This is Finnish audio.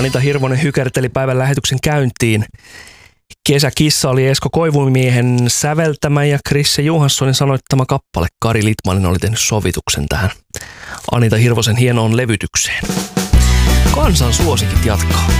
Anita Hirvonen hykerteli päivän lähetyksen käyntiin. Kesäkissa oli Esko Koivumiehen säveltämä ja Krisse Johanssonin sanoittama kappale. Kari Litmanen oli tehnyt sovituksen tähän Anita Hirvosen hienoon levytykseen. Kansan suosikit jatkaa.